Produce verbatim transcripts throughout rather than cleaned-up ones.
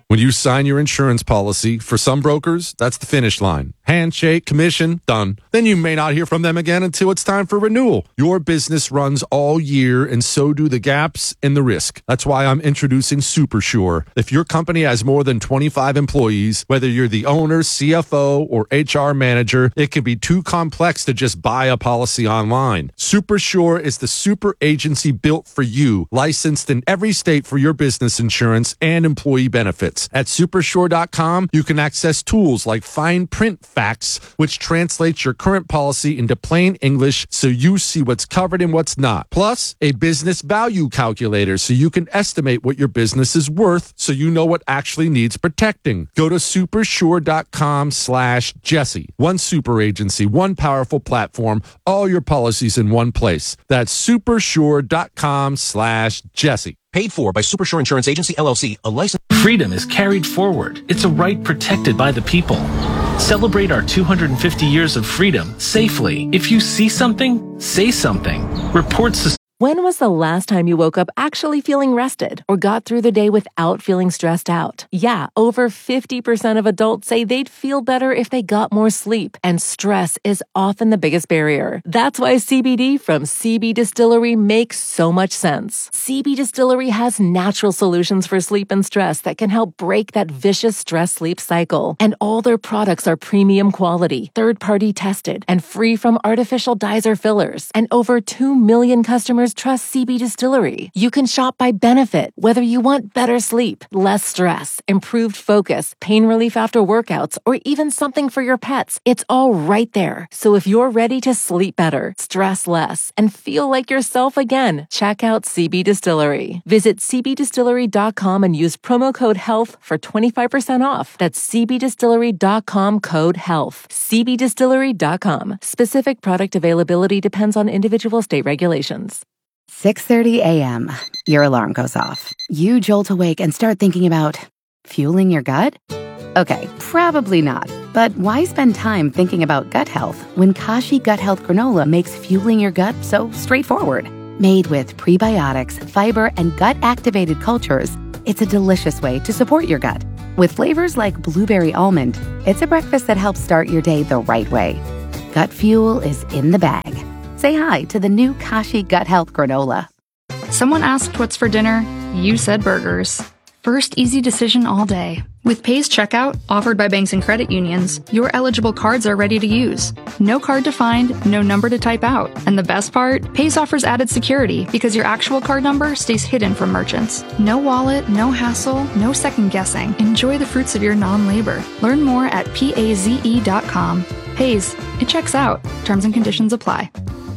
When you sign your insurance policy, for some brokers, that's the finish line. Handshake, commission, done. Then you may not hear from them again until it's time for renewal. Your business runs all year, and so do the gaps and the risk. That's why I'm introducing SuperSure. If your company has more than twenty-five employees, whether you're the owner, C F O, or H R manager, it can be too complex to just buy a policy online. SuperSure is the super agency built for you, licensed in every state for your business insurance and employee benefits. At supersure dot com, you can access tools like fine print facts, which translates your current policy into plain English so you see what's covered and what's not. Plus, a business value calculator so you can estimate what your business is worth so you know what actually needs protecting. Go to supersure dot com slash Jesse. One super agency, one powerful platform, all your policies in one place. That's supersure dot com slash Jesse. Paid for by Supersure Insurance Agency, L L C, a license. Freedom is carried forward. It's a right protected by the people. Celebrate our two hundred fifty years of freedom safely. If you see something, say something. Report sus- When was the last time you woke up actually feeling rested or got through the day without feeling stressed out? Yeah, over fifty percent of adults say they'd feel better if they got more sleep, and stress is often the biggest barrier. That's why C B D from C B Distillery makes so much sense. C B Distillery has natural solutions for sleep and stress that can help break that vicious stress-sleep cycle. And all their products are premium quality, third-party tested, and free from artificial dyes or fillers. And over two million customers trust C B Distillery. You can shop by benefit, whether you want better sleep, less stress, improved focus, pain relief after workouts, or even something for your pets. It's all right there. So if you're ready to sleep better, stress less, and feel like yourself again, check out C B Distillery. Visit c b distillery dot com and use promo code HEALTH for twenty-five percent off. That's c b distillery dot com code HEALTH. c b distillery dot com. Specific product availability depends on individual state regulations. six thirty a.m. Your alarm goes off. You jolt awake and start thinking about fueling your gut? Okay, probably not. But why spend time thinking about gut health when Kashi Gut Health Granola makes fueling your gut so straightforward? Made with prebiotics, fiber, and gut-activated cultures, it's a delicious way to support your gut. With flavors like blueberry almond, it's a breakfast that helps start your day the right way. Gut fuel is in the bag. Say hi to the new Kashi Gut Health Granola. Someone asked what's for dinner. You said burgers. First easy decision all day. With Pay's checkout, offered by banks and credit unions, your eligible cards are ready to use. No card to find, no number to type out. And the best part? Pay's offers added security because your actual card number stays hidden from merchants. No wallet, no hassle, no second guessing. Enjoy the fruits of your non-labor. Learn more at paze dot com. Pay's, it checks out. Terms and conditions apply.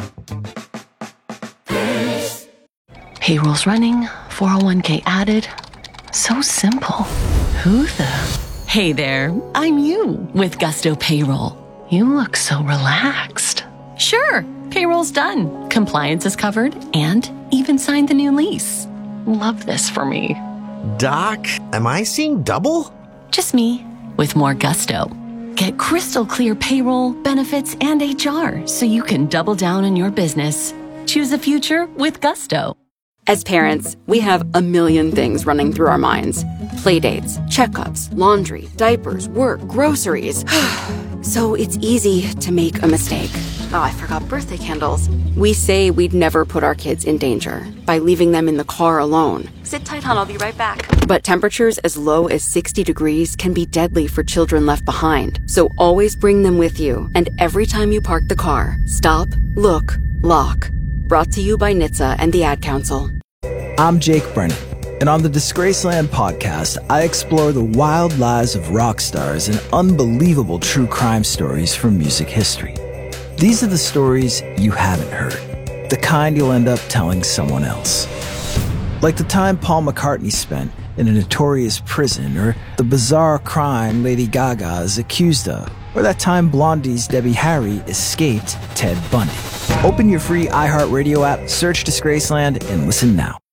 Payroll's running, four oh one k added. So simple. Who the? Hey there, I'm you with Gusto Payroll. You look so relaxed. Sure, payroll's done. Compliance is covered and even signed the new lease. Love this for me. Doc, am I seeing double? Just me with more gusto. Get crystal clear payroll, benefits, and H R so you can double down on your business. Choose a future with Gusto. As parents, we have a million things running through our minds. Playdates, checkups, laundry, diapers, work, groceries. So it's easy to make a mistake. Oh, I forgot birthday candles. We say we'd never put our kids in danger by leaving them in the car alone. Sit tight, hon, I'll be right back. But temperatures as low as sixty degrees can be deadly for children left behind. So always bring them with you. And every time you park the car, stop, look, lock. Brought to you by N H T S A and the Ad Council. I'm Jake Brennan, and on the Disgraceland podcast, I explore the wild lives of rock stars and unbelievable true crime stories from music history. These are the stories you haven't heard, the kind you'll end up telling someone else. Like the time Paul McCartney spent in a notorious prison, or the bizarre crime Lady Gaga is accused of, or that time Blondie's Debbie Harry escaped Ted Bundy. Open your free iHeartRadio app, search Disgraceland, and listen now.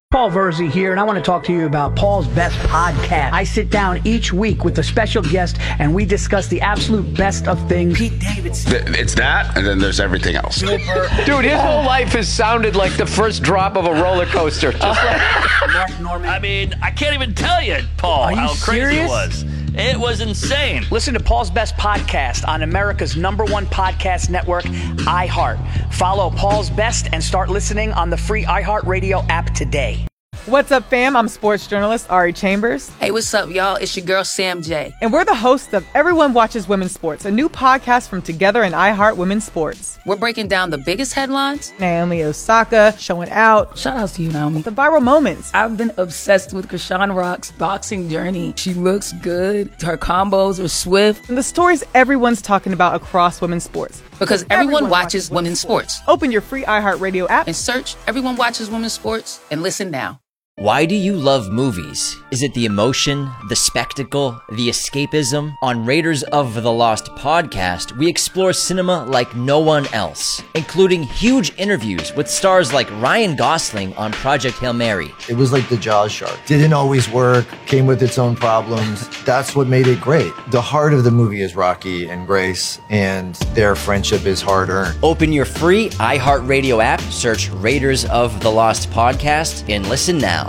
Paul Verzi here, and I want to talk to you about Paul's Best Podcast. I sit down each week with a special guest, and we discuss the absolute best of things. Pete Davidson. It's that, and then there's everything else. Dude, his whole life has sounded like the first drop of a roller coaster. Just like Mark Norman. I mean, I can't even tell you, Paul, how crazy serious? it was. It was insane. Listen to Paul's Best Podcast on America's number one podcast network, iHeart. Follow Paul's Best and start listening on the free iHeartRadio app today. What's up, fam? I'm sports journalist Ari Chambers. Hey, what's up, y'all? It's your girl, Sam J. And we're the hosts of Everyone Watches Women's Sports, a new podcast from Together and iHeart Women's Sports. We're breaking down the biggest headlines. Naomi Osaka showing out. Shout out to you, Naomi. The viral moments. I've been obsessed with Krishan Rock's boxing journey. She looks good. Her combos are swift. And the stories everyone's talking about across women's sports. Because everyone, everyone watches, watches women's sports. sports. Open your free iHeartRadio app and search Everyone Watches Women's Sports and listen now. Why do you love movies? Is it the emotion, the spectacle, the escapism? On Raiders of the Lost podcast, we explore cinema like no one else, including huge interviews with stars like Ryan Gosling on Project Hail Mary. It was like the Jaws shark. Didn't always work, came with its own problems. That's what made it great. The heart of the movie is Rocky and Grace, and their friendship is hard-earned. Open your free iHeartRadio app, search Raiders of the Lost podcast, and listen now.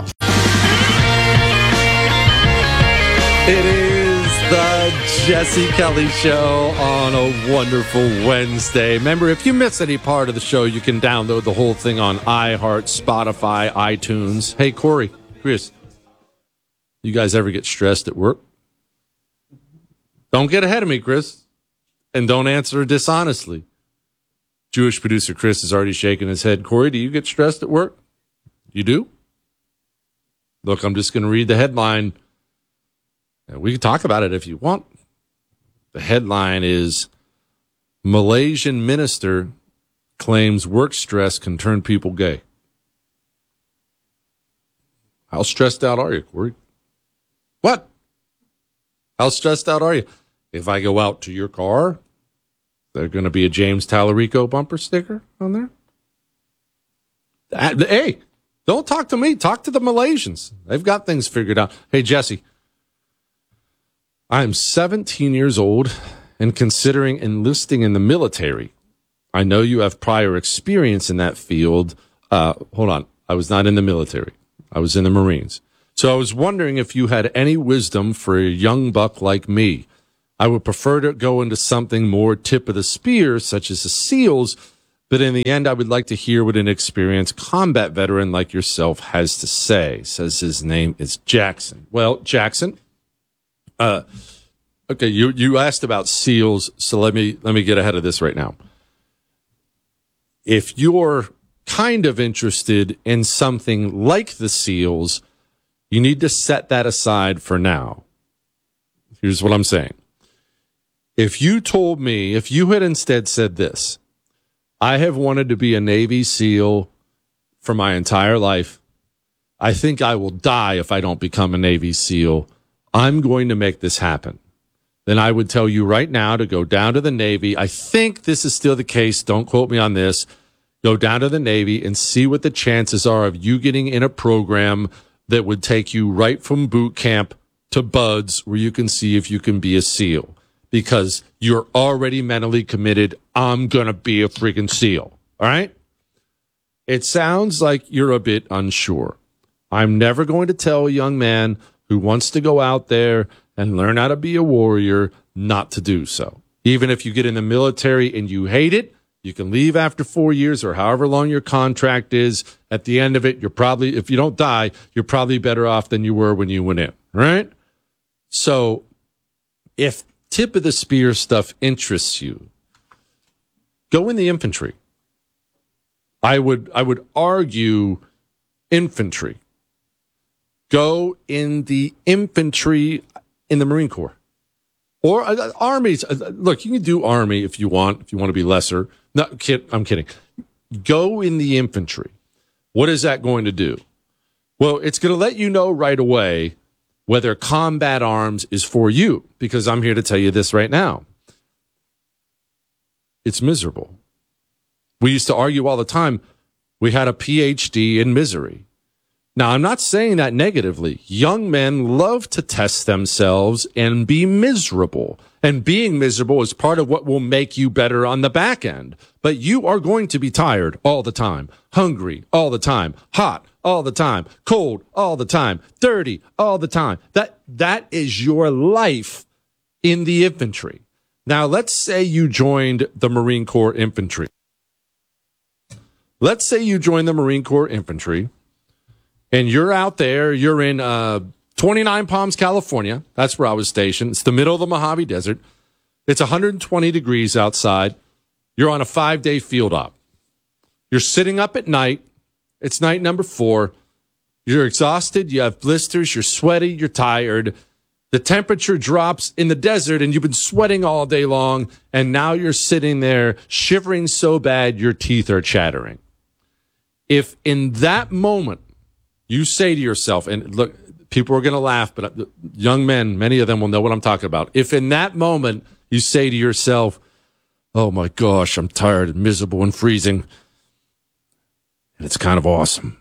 It is the Jesse Kelly Show on a wonderful Wednesday. Remember, if you miss any part of the show, you can download the whole thing on iHeart, Spotify, iTunes. Hey, Corey, Chris, you guys ever get stressed at work? Don't get ahead of me, Chris, and don't answer dishonestly. Jewish producer Chris is already shaking his head. Corey, do you get stressed at work? You do? Look, I'm just going to read the headline. We can talk about it if you want. The headline is Malaysian minister claims work stress can turn people gay. How stressed out are you, Corey? What? How stressed out are you? If I go out to your car, there's going to be a James Tallarico bumper sticker on there? Uh, hey, don't talk to me. Talk to the Malaysians. They've got things figured out. Hey, Jesse, I'm seventeen years old and considering enlisting in the military. I know you have prior experience in that field. Uh, hold on. I was not in the military. I was in the Marines. So I was wondering if you had any wisdom for a young buck like me. I would prefer to go into something more tip of the spear, such as the SEALs, but in the end, I would like to hear what an experienced combat veteran like yourself has to say. Says his name is Jackson. Well, Jackson, uh, okay, you, you asked about SEALs, so let me, let me get ahead of this right now. If you're kind of interested in something like the SEALs, you need to set that aside for now. Here's what I'm saying. If you told me, if you had instead said this, I have wanted to be a Navy SEAL for my entire life. I think I will die if I don't become a Navy SEAL. I'm going to make this happen. Then I would tell you right now to go down to the Navy. I think this is still the case. Don't quote me on this. Go down to the Navy and see what the chances are of you getting in a program that would take you right from boot camp to BUD/S, where you can see if you can be a SEAL. Because you're already mentally committed. I'm going to be a freaking SEAL. All right? It sounds like you're a bit unsure. I'm never going to tell a young man who wants to go out there and learn how to be a warrior not to do so. Even if you get in the military and you hate it, you can leave after four years or however long your contract is. At the end of it, you're probably, if you don't die, you're probably better off than you were when you went in. Right? So if tip of the spear stuff interests you, go in the infantry. I would I would argue infantry. Go in the infantry in the Marine Corps. Or uh, armies. Uh, look, you can do army if you want, if you want to be lesser. No, kid, I'm kidding. Go in the infantry. What is that going to do? Well, it's going to let you know right away whether combat arms is for you, because I'm here to tell you this right now. It's miserable. We used to argue all the time. We had a P H D in misery. Now, I'm not saying that negatively. Young men love to test themselves and be miserable. And being miserable is part of what will make you better on the back end. But you are going to be tired all the time, hungry all the time, hot all the time, cold all the time, dirty all the time. That that is your life in the infantry. Now, let's say you joined the Marine Corps infantry. Let's say you joined the Marine Corps infantry. And you're out there, you're in uh, twenty-nine Palms, California. That's where I was stationed. It's the middle of the Mojave Desert. It's one hundred twenty degrees outside. You're on a five-day field op. You're sitting up at night. It's night number four. You're exhausted. You have blisters. You're sweaty. You're tired. The temperature drops in the desert, and you've been sweating all day long. And now you're sitting there shivering so bad your teeth are chattering. If in that moment, you say to yourself, and look, people are going to laugh, but young men, many of them will know what I'm talking about. If in that moment you say to yourself, oh my gosh, I'm tired and miserable and freezing, and it's kind of awesome.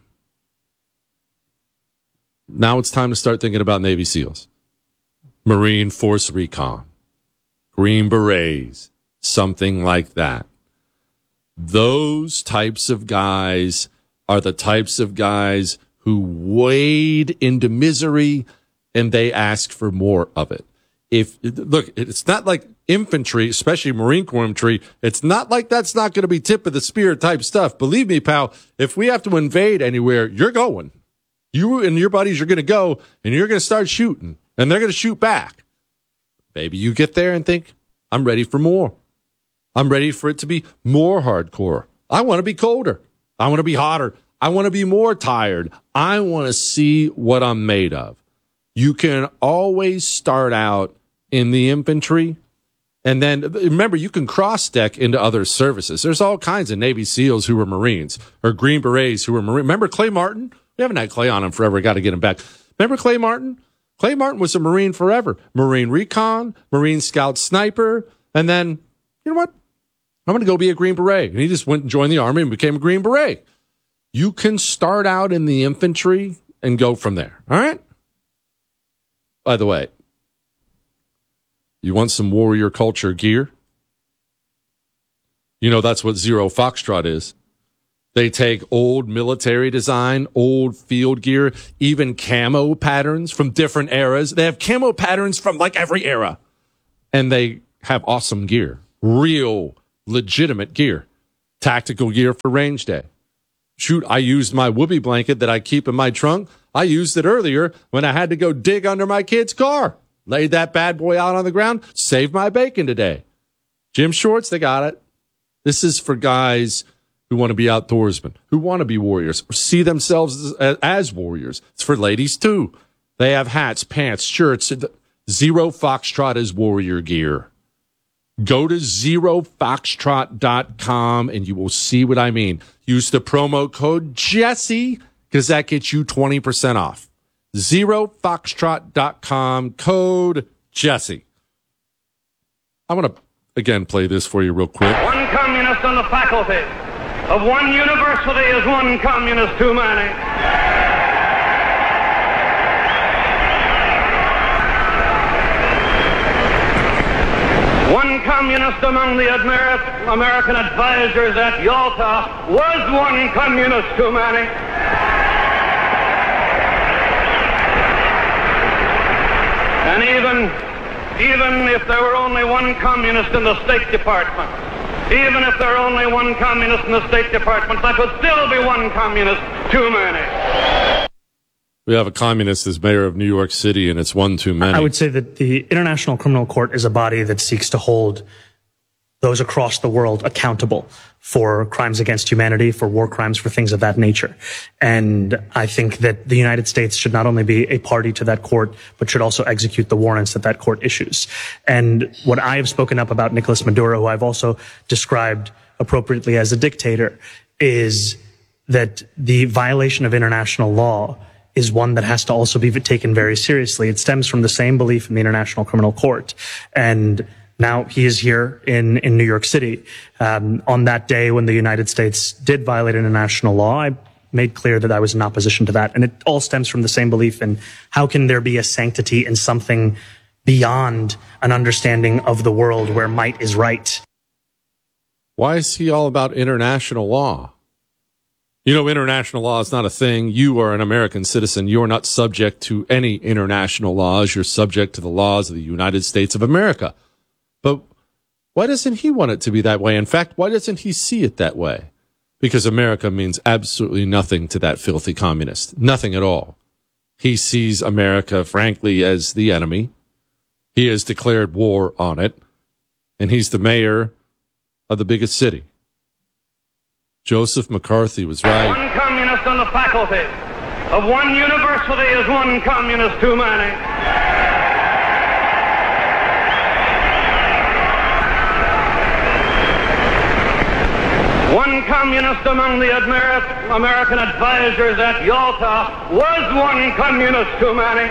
Now it's time to start thinking about Navy SEALs, Marine Force Recon, Green Berets, something like that. Those types of guys are the types of guys who wade into misery and they ask for more of it. If look, it's not like infantry, especially Marine Corps infantry. It's not like that's not going to be tip of the spear type stuff. Believe me, pal, if we have to invade anywhere, you're going. You and your buddies are going to go and you're going to start shooting and they're going to shoot back. Maybe you get there and think, I'm ready for more. I'm ready for it to be more hardcore. I want to be colder. I want to be hotter. I want to be more tired. I want to see what I'm made of. You can always start out in the infantry. And then remember, you can cross-deck into other services. There's all kinds of Navy SEALs who were Marines or Green Berets who were Marines. Remember Clay Martin? We haven't had Clay on him forever. Got to get him back. Remember Clay Martin? Clay Martin was a Marine forever. Marine Recon, Marine Scout Sniper. And then, you know what? I'm going to go be a Green Beret. And he just went and joined the Army and became a Green Beret. You can start out in the infantry and go from there. All right? By the way, you want some warrior culture gear? You know that's what Zero Foxtrot is. They take old military design, old field gear, even camo patterns from different eras. They have camo patterns from like every era. And they have awesome gear. Real, legitimate gear. Tactical gear for range day. Shoot, I used my whoopee blanket that I keep in my trunk. I used it earlier when I had to go dig under my kid's car. Laid that bad boy out on the ground. Saved my bacon today. Gym shorts, they got it. This is for guys who want to be outdoorsmen, who want to be warriors, or see themselves as, as warriors. It's for ladies, too. They have hats, pants, shirts. Zero Foxtrot is warrior gear. Go to zero foxtrot dot com and you will see what I mean. Use the promo code Jesse because that gets you twenty percent off. zero foxtrot dot com, code Jesse. I want to, again, play this for you real quick. One communist on the faculty of one university is one communist too many. One communist among the Amer- American advisors at Yalta was one communist too many. And even, even if there were only one communist in the State Department, even if there were only one communist in the State Department, that would still be one communist too many. We have a communist as mayor of New York City, and it's one too many. I would say that the International Criminal Court is a body that seeks to hold those across the world accountable for crimes against humanity, for war crimes, for things of that nature. And I think that the United States should not only be a party to that court, but should also execute the warrants that that court issues. And what I have spoken up about Nicolas Maduro, who I've also described appropriately as a dictator, is that the violation of international law is one that has to also be taken very seriously. It stems from the same belief in the International Criminal Court. And now he is here in, in New York City. Um, on that day when the United States did violate international law, I made clear that I was in opposition to that. And it all stems from the same belief in how can there be a sanctity in something beyond an understanding of the world where might is right. Why is he all about international law? You know, international law is not a thing. You are an American citizen. You are not subject to any international laws. You're subject to the laws of the United States of America. But why doesn't he want it to be that way? In fact, why doesn't he see it that way? Because America means absolutely nothing to that filthy communist. Nothing at all. He sees America, frankly, as the enemy. He has declared war on it. And he's the mayor of the biggest city. Joseph McCarthy was right. One communist on the faculty of one university is one communist too many. One communist among the Amer- American advisors at Yalta was one communist too many.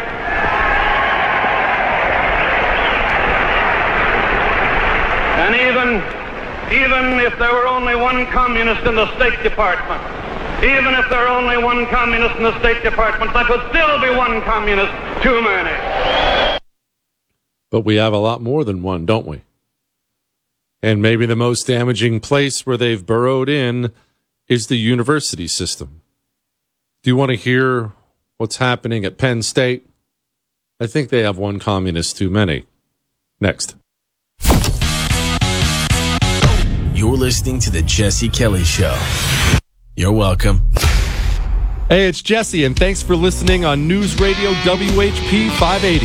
And even Even if there were only one communist in the State Department, even if there were only one communist in the State Department, that would still be one communist too many. But we have a lot more than one, don't we? And maybe the most damaging place where they've burrowed in is the university system. Do you want to hear what's happening at Penn State? I think they have one communist too many. Next. You're listening to The Jesse Kelly Show. You're welcome. Hey, it's Jesse, and thanks for listening on News Radio W H P five eighty.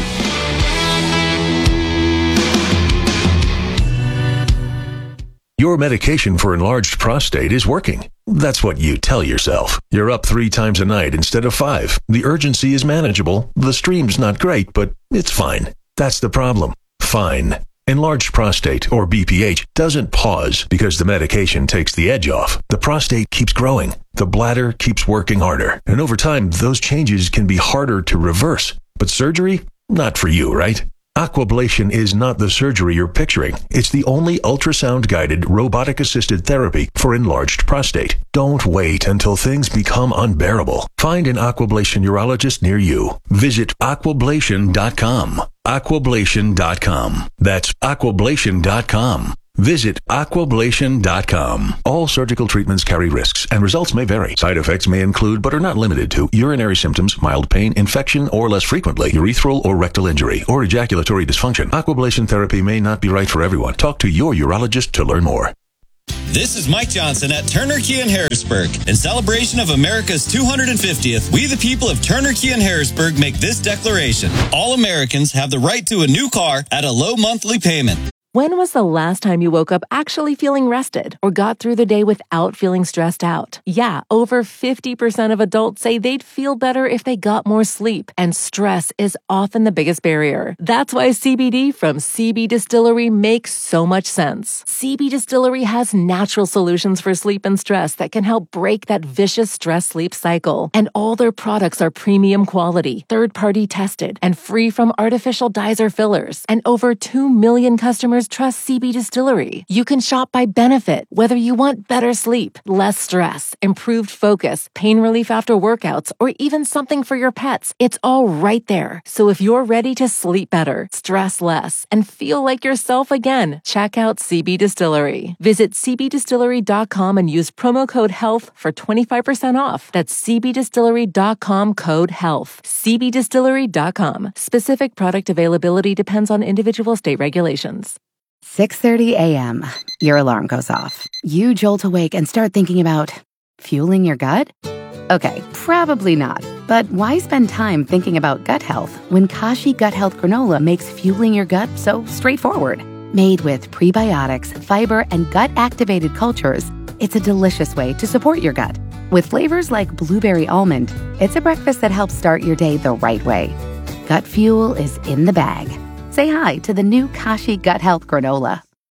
Your medication for enlarged prostate is working. That's what you tell yourself. You're up three times a night instead of five. The urgency is manageable. The stream's not great, but it's fine. That's the problem. Fine. Enlarged prostate, or B P H, doesn't pause because the medication takes the edge off. The prostate keeps growing. The bladder keeps working harder. And over time, those changes can be harder to reverse. But surgery? Not for you, right? Aquablation is not the surgery you're picturing. It's the only ultrasound-guided, robotic-assisted therapy for enlarged prostate. Don't wait until things become unbearable. Find an Aquablation urologist near you. Visit aquablation dot com. aquablation dot com. That's aquablation dot com. Visit aquablation dot com. All surgical treatments carry risks, and results may vary. Side effects may include, but are not limited to, urinary symptoms, mild pain, infection, or less frequently, urethral or rectal injury, or ejaculatory dysfunction. Aquablation therapy may not be right for everyone. Talk to your urologist to learn more. This is Mike Johnson at Turner Kia in Harrisburg. In celebration of America's two hundred fiftieth, we the people of Turner Kia in Harrisburg make this declaration. All Americans have the right to a new car at a low monthly payment. When was the last time you woke up actually feeling rested or got through the day without feeling stressed out? Yeah, over fifty percent of adults say they'd feel better if they got more sleep, and stress is often the biggest barrier. That's why C B D from C B Distillery makes so much sense. C B Distillery has natural solutions for sleep and stress that can help break that vicious stress-sleep cycle. And all their products are premium quality, third-party tested, and free from artificial dyes or fillers. And over two million customers trust C B Distillery. You can shop by benefit, whether you want better sleep, less stress, improved focus, pain relief after workouts, or even something for your pets. It's all right there. So if you're ready to sleep better, stress less, and feel like yourself again, check out C B Distillery. Visit c b distillery dot com and use promo code HEALTH for twenty-five percent off. That's c b distillery dot com code HEALTH. c b distillery dot com. Specific product availability depends on individual state regulations. six thirty a.m. Your alarm goes off. You jolt awake and start thinking about fueling your gut? Okay, probably not. But why spend time thinking about gut health when Kashi Gut Health Granola makes fueling your gut so straightforward? Made with prebiotics, fiber, and gut-activated cultures, it's a delicious way to support your gut. With flavors like blueberry almond, it's a breakfast that helps start your day the right way. Gut fuel is in the bag. Say hi to the new Kashi Gut Health Granola.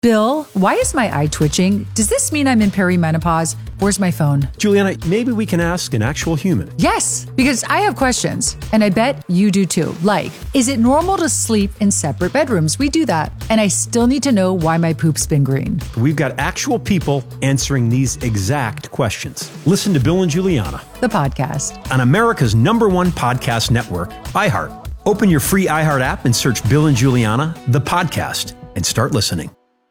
Bill, why is my eye twitching? Does this mean I'm in perimenopause? Where's my phone? Juliana, maybe we can ask an actual human. Yes, because I have questions, and I bet you do too. Like, is it normal to sleep in separate bedrooms? We do that. And I still need to know why my poop's been green. We've got actual people answering these exact questions. Listen to Bill and Juliana, the podcast, on America's number one podcast network, iHeart. Open your free iHeart app and search Bill and Juliana, the podcast, and start listening.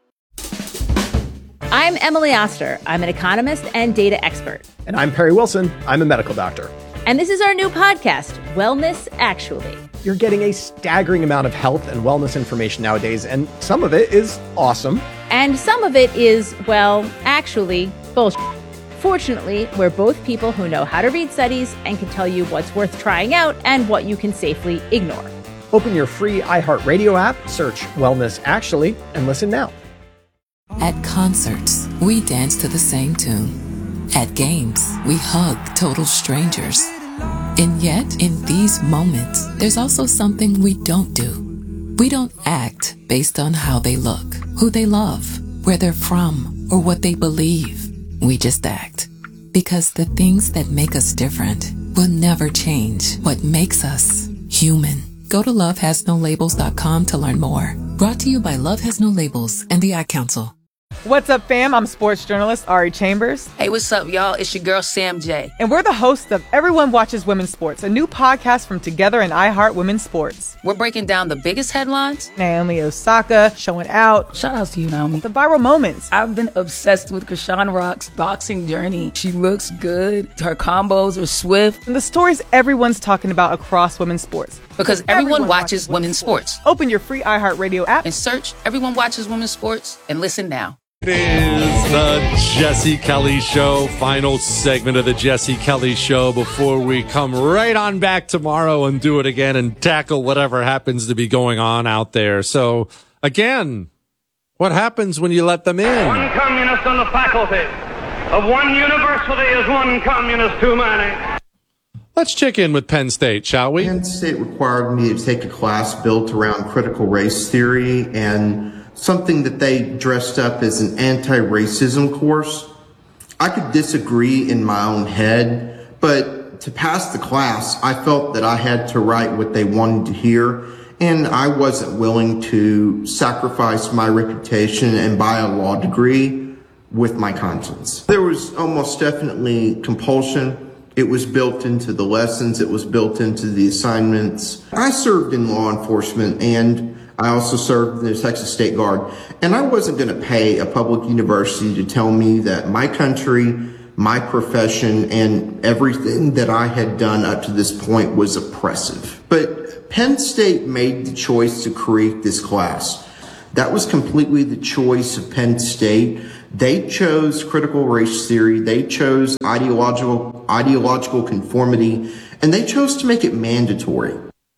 I'm Emily Oster. I'm an economist and data expert. And I'm Perry Wilson. I'm a medical doctor. And this is our new podcast, Wellness Actually. You're getting a staggering amount of health and wellness information nowadays, and some of it is awesome. And some of it is, well, actually, bullshit. Fortunately, we're both people who know how to read studies and can tell you what's worth trying out and what you can safely ignore. Open your free iHeartRadio app, search Wellness Actually, and listen now. At concerts, we dance to the same tune. At games, we hug total strangers. And yet, in these moments, there's also something we don't do. We don't act based on how they look, who they love, where they're from, or what they believe. We just act. Because the things that make us different will never change what makes us human. Go to love has no labels dot com to learn more. Brought to you by Love Has No Labels and the Ad Council. What's up, fam? I'm sports journalist Ari Chambers. Hey, what's up, y'all? It's your girl, Sam J. And we're the hosts of Everyone Watches Women's Sports, a new podcast from Together and iHeart Women's Sports. We're breaking down the biggest headlines. Naomi Osaka showing out. Shout out to you, Naomi. The viral moments. I've been obsessed with Krishan Rock's boxing journey. She looks good. Her combos are swift. And the stories everyone's talking about across women's sports. Because everyone, everyone watches, watches women's sports. sports. Open your free iHeartRadio app and search Everyone Watches Women's Sports and listen now. It is the Jesse Kelly Show, final segment of the Jesse Kelly Show before we come right on back tomorrow and do it again and tackle whatever happens to be going on out there. So, again, what happens when you let them in? One communist on the faculty of one university is one communist too many. Let's check in with Penn State, shall we? Penn State required me to take a class built around critical race theory and something that they dressed up as an anti-racism course. I could disagree in my own head, but to pass the class, I felt that I had to write what they wanted to hear, and I wasn't willing to sacrifice my reputation and buy a law degree with my conscience. There was almost definitely compulsion. It was built into the lessons. It was built into the assignments. I served in law enforcement, and I also served in the Texas State Guard, and I wasn't going to pay a public university to tell me that my country, my profession, and everything that I had done up to this point was oppressive. But Penn State made the choice to create this class. That was completely the choice of Penn State. They chose critical race theory. They chose ideological ideological conformity, and they chose to make it mandatory.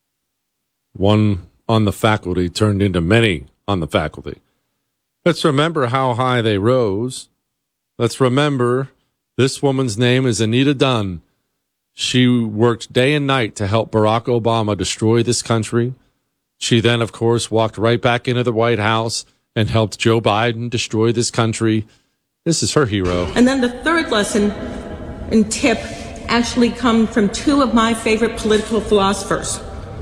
One on the faculty turned into many on the faculty. Let's remember how high they rose. Let's remember this woman's name is Anita Dunn. She worked day and night to help Barack Obama destroy this country. She then, of course, walked right back into the White House and helped Joe Biden destroy this country. This is her hero. And then the third lesson and tip actually come from two of my favorite political philosophers,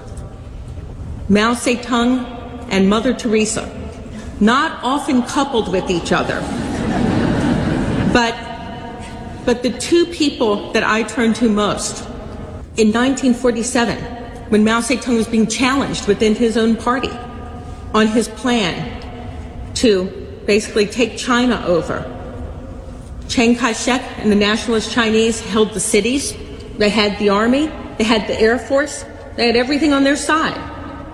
Mao Zedong and Mother Teresa, not often coupled with each other. But, but the two people that I turn to most, in nineteen forty-seven, when Mao Zedong was being challenged within his own party on his plan to basically take China over, Chiang Kai-shek and the nationalist Chinese held the cities. They had the army, they had the air force, they had everything on their side.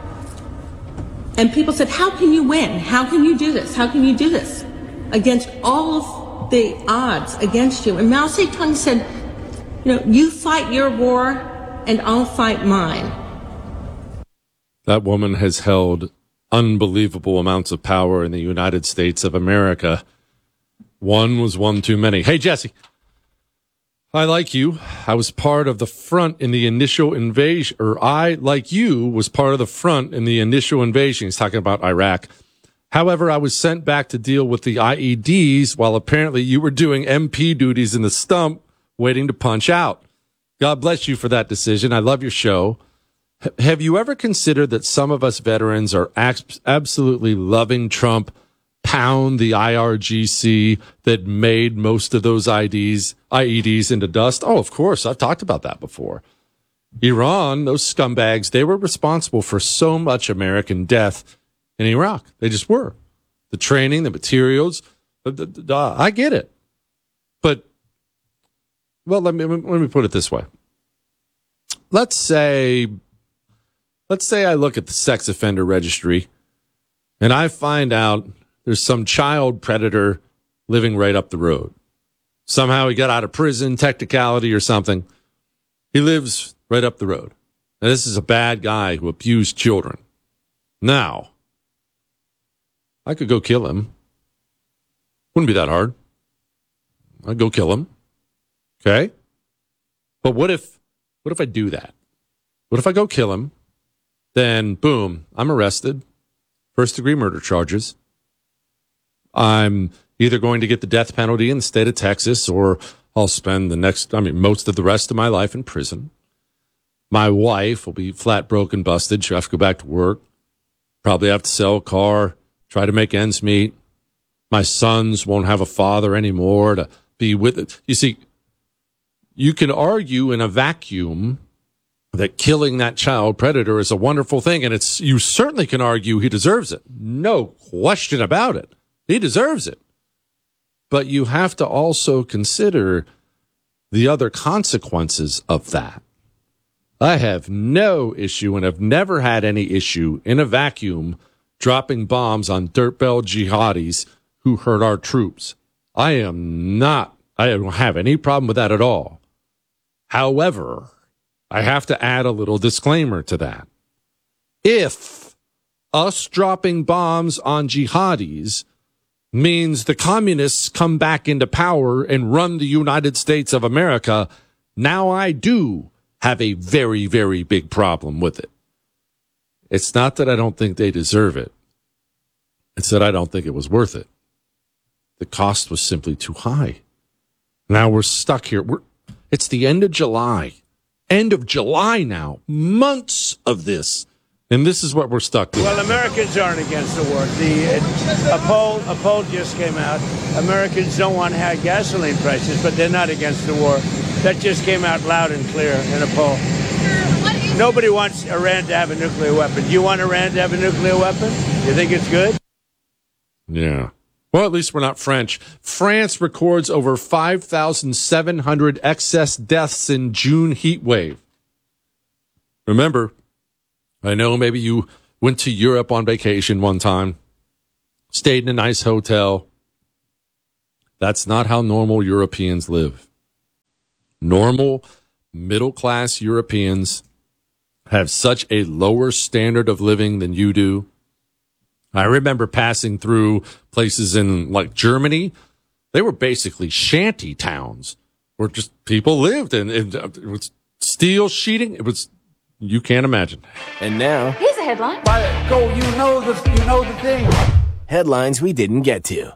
And people said, how can you win? How can you do this? How can you do this? Against all of the odds against you. And Mao Zedong said, you know, you fight your war and I'll fight mine. That woman has held unbelievable amounts of power in the United States of America. One was one too many. Hey, Jesse, I, like you, I was part of the front in the initial invasion, or I, like you, was part of the front in the initial invasion. He's talking about Iraq. However, I was sent back to deal with the I E Ds while apparently you were doing M P duties in the stump waiting to punch out. God bless you for that decision. I love your show. H- have you ever considered that some of us veterans are ac- absolutely loving Trump pound the I R G C that made most of those I Ds, I E Ds into dust? Oh, of course. I've talked about that before. Iran, those scumbags, they were responsible for so much American death in Iraq. They just were. The training, the materials, the, the, the, I get it. But, well, let me, let me put it this way. Let's say, let's say I look at the sex offender registry and I find out there's some child predator living right up the road. Somehow he got out of prison, technicality or something. He lives right up the road. Now, this is a bad guy who abused children. Now, I could go kill him. Wouldn't be that hard. I'd go kill him. Okay? But what if, what if I do that? What if I go kill him? Then, boom, I'm arrested. First degree murder charges. I'm either going to get the death penalty in the state of Texas, or I'll spend the next, I mean, most of the rest of my life in prison. My wife will be flat broken, busted. She'll have to go back to work. Probably have to sell a car, try to make ends meet. My sons won't have a father anymore to be with it. You see, you can argue in a vacuum that killing that child predator is a wonderful thing, and it's, you certainly can argue he deserves it. No question about it. He deserves it. But you have to also consider the other consequences of that. I have no issue and have never had any issue in a vacuum dropping bombs on dirtbell jihadis who hurt our troops. I am not, I don't have any problem with that at all. However, I have to add a little disclaimer to that. If us dropping bombs on jihadis means the communists come back into power and run the United States of America, now I do have a very, very big problem with it. It's not that I don't think they deserve it. It's that I don't think it was worth it. The cost was simply too high. Now we're stuck here. We're, it's the end of July. End of July now. Months of this. And this is what we're stuck with. Well, Americans aren't against the war. The uh, a poll, a poll just came out. Americans don't want high gasoline prices, but they're not against the war. That just came out loud and clear in a poll. Nobody wants Iran to have a nuclear weapon. Do you want Iran to have a nuclear weapon? You think it's good? Yeah. Well, at least we're not French. France records over five thousand seven hundred excess deaths in June heat wave. Remember, I know maybe you went to Europe on vacation one time, stayed in a nice hotel. That's not how normal Europeans live. Normal, middle-class Europeans have such a lower standard of living than you do. I remember passing through places in, like, Germany. They were basically shanty towns where just people lived, and, and it was steel sheeting. It was, you can't imagine. And now, Here's a headline. Go, you know the, you know the thing. headlines we didn't get to.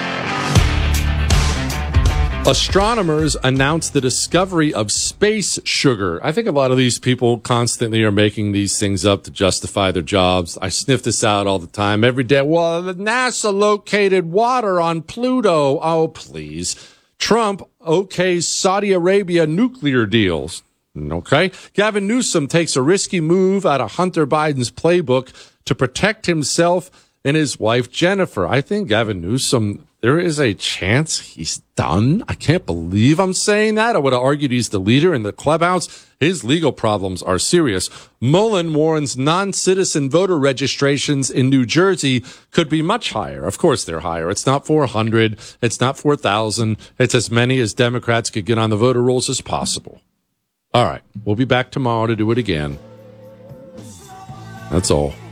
Astronomers announced the discovery of space sugar. I think a lot of these people constantly are making these things up to justify their jobs. I sniff this out all the time, every day. Well, NASA located water on Pluto. Oh, please. Trump okays Saudi Arabia nuclear deals. Okay. Gavin Newsom takes a risky move out of Hunter Biden's playbook to protect himself and his wife, Jennifer. I think Gavin Newsom, there is a chance he's done. I can't believe I'm saying that. I would have argued he's the leader in the clubhouse. His legal problems are serious. Mullen warns non-citizen voter registrations in New Jersey could be much higher. Of course they're higher. It's not four hundred. It's not four thousand. It's as many as Democrats could get on the voter rolls as possible. All right. We'll be back tomorrow to do it again. That's all.